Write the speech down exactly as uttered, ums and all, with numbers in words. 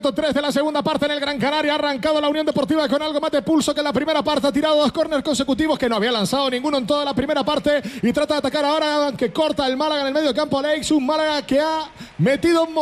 tres de la segunda parte en el Gran Canaria. Ha arrancado la Unión Deportiva con algo más de pulso que en la primera parte. Ha tirado dos córneres consecutivos que no había lanzado ninguno en toda la primera parte. Y trata de atacar ahora, que corta el Málaga en el medio campo. Alex, un Málaga que ha metido un